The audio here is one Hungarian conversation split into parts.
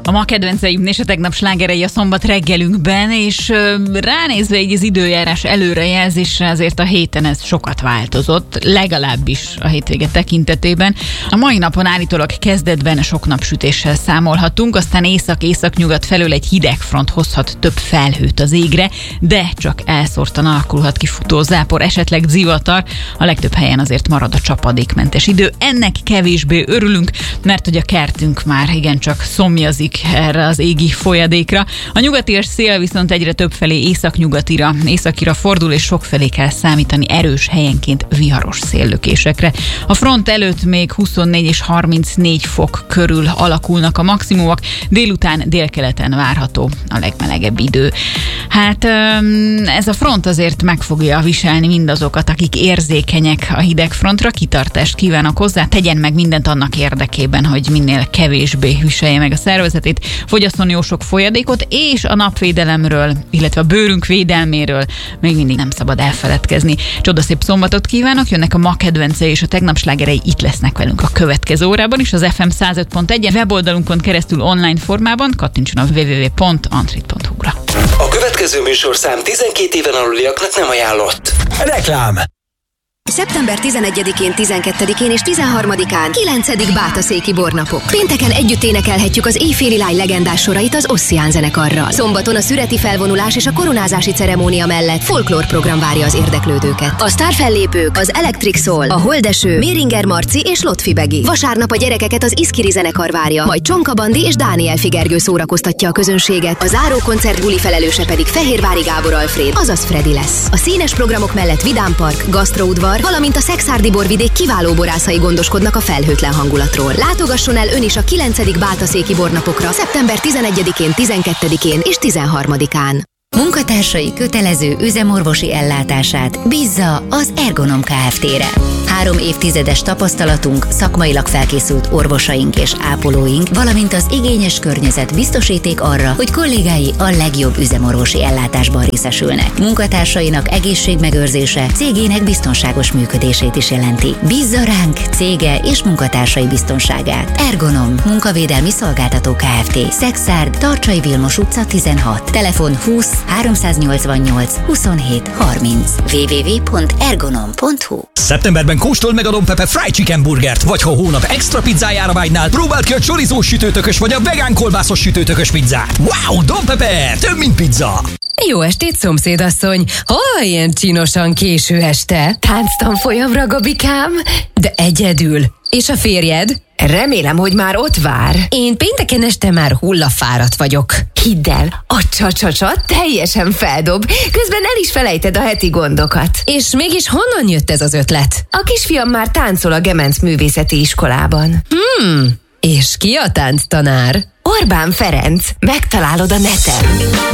A ma kedvenceim és a tegnap slágerei a szombat reggelünkben, és ránézve így az időjárás előrejelzésre azért a héten ez sokat változott, legalábbis a hétvége tekintetében. A mai napon állítólag kezdetben sok napsütéssel számolhatunk, aztán észak-északnyugat felől egy hidegfront hozhat több felhőt az égre, de csak elszórtan alakulhat ki futózápor, esetleg zivatar. A legtöbb helyen azért marad a csapadékmentes idő. Ennek kevésbé örülünk, mert hogy a kertünk már igencsak szomjazik erre az égi folyadékra. A nyugatias szél viszont egyre többfelé északira fordul, és sokfelé kell számítani erős, helyenként viharos széllökésekre. A front előtt még 24 és 34 fok körül alakulnak a maximumok, délután délkeleten várható a legmelegebb idő. Hát ez a front azért meg fogja viselni mindazokat, akik érzékenyek a hidegfrontra. Kitartást kívánok hozzá, tegyen meg mindent annak érdekében, hogy minél kevésbé viselje meg a szervezetét, fogyasszon jó sok folyadékot, és a napvédelemről, illetve a bőrünk védelméről még mindig nem szabad elfeledkezni. Csodaszép szombatot kívánok, jönnek a ma kedvencei és a tegnap slágerei, itt lesznek velünk a következő órában is, az FM 105.1-en, weboldalunkon keresztül online formában, kattintson a www.antrit.hu-ra. A következő műsorszám 12 éven aluliaknak nem ajánlott. Reklám. Szeptember 11-én, 12-én és 13-án 9. Bátaszéki bornapok. Pénteken együtt énekelhetjük az éjféli lány legendás sorait az Ossian zenekarral. Szombaton a szüreti felvonulás és a koronázási ceremónia mellett folklór program várja az érdeklődőket. A sztárfellépők az Electric Soul, a Holdeső, Méringer Marci és Lotfi Begi. Vasárnap a gyerekeket az Iszkiri zenekar várja, majd Csonka Bandi és Dániel Figergő szórakoztatja a közönséget. A záró koncert buli felelőse pedig Fehérvári Gábor Alfréd, azaz Freddy lesz. A színes programok mellett Vidámpark, gasztroudvar, valamint a Szekszárdi borvidék kiváló borászai gondoskodnak a felhőtlen hangulatról. Látogasson el ön is a 9. Bátaszéki bornapokra szeptember 11-én, 12-én és 13-án. Munkatársai kötelező üzemorvosi ellátását bízza az Ergonom Kft-re. 3 évtizedes tapasztalatunk, szakmailag felkészült orvosaink és ápolóink, valamint az igényes környezet biztosíték arra, hogy kollégái a legjobb üzemorvosi ellátásban részesülnek. Munkatársainak egészségmegőrzése cégének biztonságos működését is jelenti. Bízza ránk cége és munkatársai biztonságát. Ergonom Munkavédelmi Szolgáltató Kft. Szekszárd, Tarcsai Vilmos utca 16. Telefon 20 388 27 30. www.ergonom.hu. Szeptemberben kóstold meg a Don Pepe Fried Chicken burgert, vagy ha hónap extra pizzájára vágynál, próbáld ki a chorizós sütőtökös vagy a vegán kolbászos sütőtökös pizzát. Wow, Don Pepe, több mint pizza! Jó estét, szomszédasszony! Hol ilyen csinosan késő este? Tánctanfolyamra, Gabikám? De egyedül. És a férjed? Remélem, hogy már ott vár. Én pénteken este már hullafáradt vagyok. Hidd el, a csa-csa-csa teljesen feldob, közben el is felejted a heti gondokat. És mégis honnan jött ez az ötlet? A kisfiam már táncol a Gemenc Művészeti Iskolában. És ki a tánctanár? Orbán Ferenc, megtalálod a neten.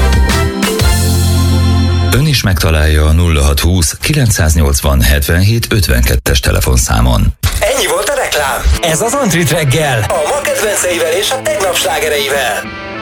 Ön is megtalálja a 0620 980 77 52-es telefonszámon. Ennyi volt a reklám. Ez az Antrit reggel. A ma kedvenceivel és a tegnap slágereivel.